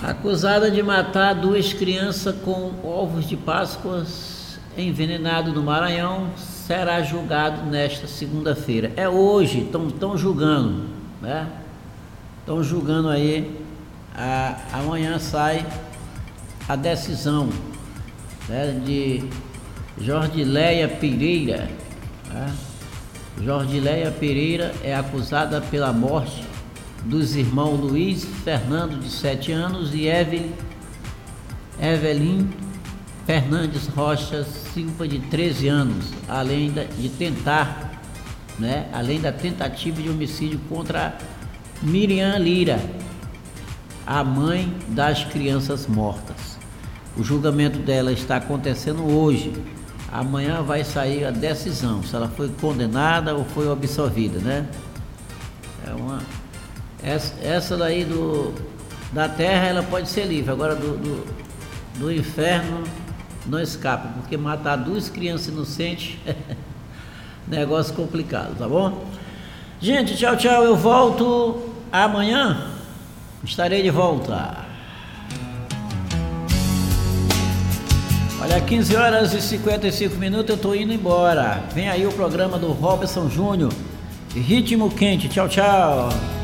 Acusada de matar duas crianças com ovos de Páscoa envenenado no Maranhão, será julgado nesta segunda-feira. É hoje, estão julgando, né? Estão julgando aí, amanhã sai a decisão, né, de Jordileia Pereira, né? Jordileia Pereira é acusada pela morte dos irmãos Luiz Fernando, de 7 anos, e Evelyn Fernandes Rocha Silva, de 13 anos, além da tentativa de homicídio contra Miriam Lira, a mãe das crianças mortas. O julgamento dela está acontecendo hoje. Amanhã vai sair a decisão, se ela foi condenada ou foi absolvida, né? Essa daí da terra, ela pode ser livre, agora do inferno não escapa, porque matar duas crianças inocentes negócio complicado, tá bom? Gente, tchau, tchau, eu volto amanhã, estarei de volta. Olha, 15 horas e 55 minutos, eu tô indo embora. Vem aí o programa do Robson Júnior, Ritmo Quente. Tchau, tchau.